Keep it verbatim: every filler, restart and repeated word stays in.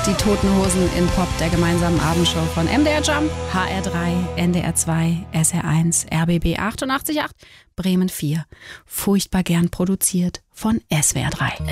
Die Toten Hosen in Pop, der gemeinsamen Abendshow von M D R Jump, H R drei, N D R zwei, S R eins, R B B achtundachtzig Komma acht, Bremen vier. Furchtbar gern produziert von S W R drei.